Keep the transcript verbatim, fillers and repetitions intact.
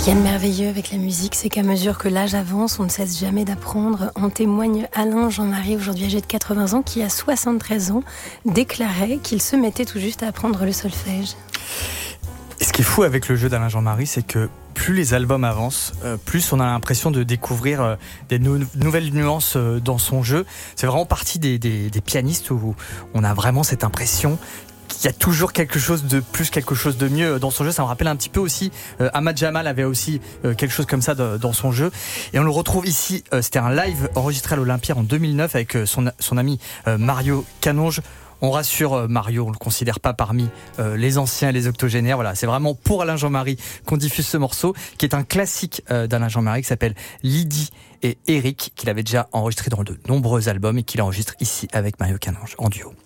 Ce qui est merveilleux avec la musique, c'est qu'à mesure que l'âge avance, on ne cesse jamais d'apprendre. En témoigne Alain Jean-Marie, aujourd'hui âgé de quatre-vingts ans, qui à soixante-treize ans déclarait qu'il se mettait tout juste à apprendre le solfège. Et ce qui est fou avec le jeu d'Alain Jean-Marie, c'est que plus les albums avancent, euh, plus on a l'impression de découvrir euh, des nou- nouvelles nuances euh, dans son jeu. C'est vraiment partie des, des, des pianistes où on a vraiment cette impression qu'il y a toujours quelque chose de plus, quelque chose de mieux dans son jeu. Ça me rappelle un petit peu aussi, euh, Ahmad Jamal avait aussi euh, quelque chose comme ça de, dans son jeu. Et on le retrouve ici, euh, c'était un live enregistré à l'Olympia en deux mille neuf avec euh, son, son ami euh, Mario Canonge. On rassure euh, Mario, on le considère pas parmi euh, les anciens et les octogénaires. Voilà, c'est vraiment pour Alain Jean-Marie qu'on diffuse ce morceau, qui est un classique euh, d'Alain Jean-Marie, qui s'appelle Lydie et Eric, qu'il avait déjà enregistré dans de nombreux albums et qu'il enregistre ici avec Mario Canonge en duo.